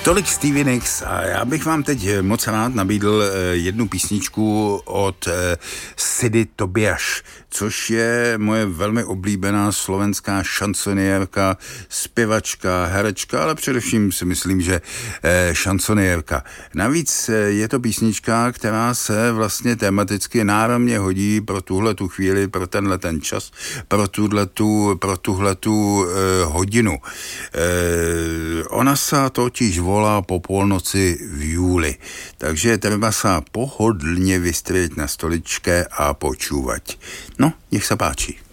Tolik Stevie Nicks a já bych vám teď moc rád nabídl jednu písničku od Sidy Tobiaš, což je moje velmi oblíbená slovenská šansoniérka, zpěvačka, herečka, ale především si myslím, že šansoniérka. Navíc je to písnička, která se vlastně tematicky náramně hodí pro tuhletu chvíli, pro tenhle ten čas, pro tuhletu hodinu. Ona se totiž volá po polnoci v júli, takže treba sa pohodlně vystrieť na stoličke a počúvať. No, nech sa páči.